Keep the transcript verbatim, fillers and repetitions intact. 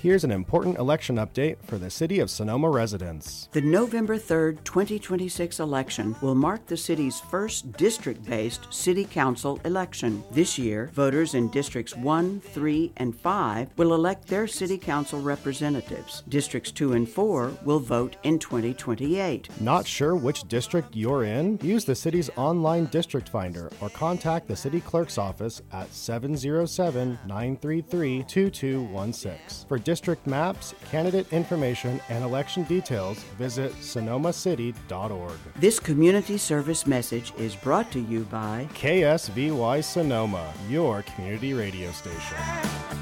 Here's an important election update for the City of Sonoma residents. The November third, twenty twenty-six election will mark the city's first district-based city council election. This year, voters in Districts one, three, and five will elect their city council representatives. Districts two and four will vote in twenty twenty-eight. Not sure which district you're in? Use the city's online district finder or contact the city clerk's office at seven zero seven, nine three three, two two one six. For district maps, candidate information, and election details, visit sonoma city dot org. This community service message is brought to you by K S V Y Sonoma, your community radio station.